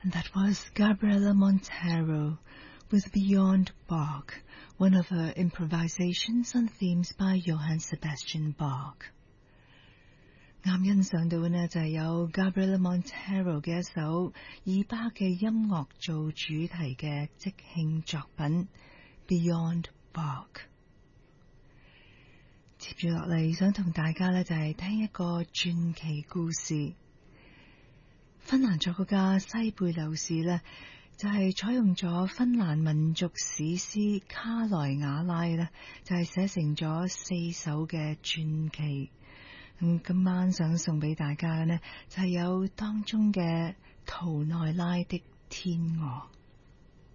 And that was Gabriela Montero with Beyond Bach, one of her improvisations on themes by Johann Sebastian Bach. 啱欣賞到呢就係有 Gabriela Montero 嘅一首以巴嘅音樂做主題嘅即興作品 Beyond Bach。接住落嚟想同大家呢就係聽一個傳奇故事。芬蘭作曲家西貝流士呢就係採用咗芬蘭民族史詩卡萊瓦拉呢就係寫成咗4首嘅傳奇。今晚想送俾大家嘅呢就係有當中嘅圖內拉的天鵝。